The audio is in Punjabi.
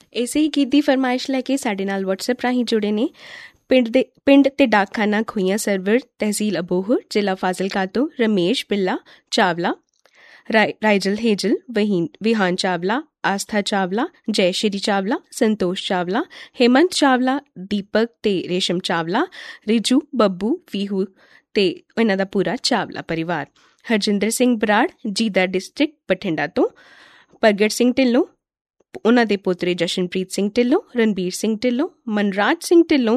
ਇਸੇ ਹੀ ਗੀਤ ਦੀ ਫਰਮਾਇਸ਼ ਲੈ ਕੇ ਸਾਡੇ ਨਾਲ ਵਟਸਐਪ ਰਾਹੀਂ ਜੁੜੇ ਨੇ ਪਿੰਡ ਤੇ ਡਾਕਖਾਨਾ ਖੂਹੀਆਂ ਸਰਵਰ, ਤਹਿਸੀਲ ਅਬੋਹਰ, ਜ਼ਿਲ੍ਹਾ ਫਾਜ਼ਿਲਕਾ ਤੋਂ ਰਮੇਸ਼ ਬਿੱਲਾ ਚਾਵਲਾ, ਰਾਈਜਲ ਹੇਜਲ, ਵਿਹਾਨ ਚਾਵਲਾ, ਆਸਥਾ ਚਾਵਲਾ, ਜੈ ਸ਼੍ਰੀ ਚਾਵਲਾ, ਸੰਤੋਸ਼ ਚਾਵਲਾ, ਹੇਮੰਤ ਚਾਵਲਾ, ਦੀਪਕ ਤੇ ਰੇਸ਼ਮ ਚਾਵਲਾ, ਰਿਜੂ, ਬੱਬੂ, ਵੀਹੂ ਤੇ ਇਹਨਾਂ ਦਾ ਪੂਰਾ ਚਾਵਲਾ ਪਰਿਵਾਰ। ਹਰਜਿੰਦਰ ਸਿੰਘ ਬਰਾੜ, ਜੀਦਾ ਡਿਸਟ੍ਰਿਕਟ ਬਠਿੰਡਾ ਤੋਂ, ਪ੍ਰਗਟ ਸਿੰਘ ਢਿੱਲੋਂ, ਉਹਨਾਂ ਦੇ ਪੋਤਰੇ ਜਸ਼ਨਪ੍ਰੀਤ ਸਿੰਘ ਢਿੱਲੋਂ, ਰਣਬੀਰ ਸਿੰਘ ਢਿੱਲੋਂ, ਮਨਰਾਜ ਸਿੰਘ ਢਿੱਲੋਂ,